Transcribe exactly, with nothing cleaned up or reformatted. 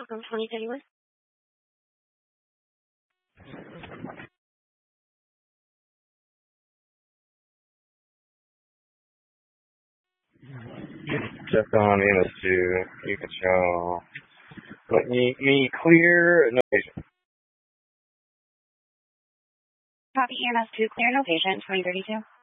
From twenty thirty-one. Just on in as to you can show let me me clear notation. Copy E M S two, clear no patient, twenty thirty-two.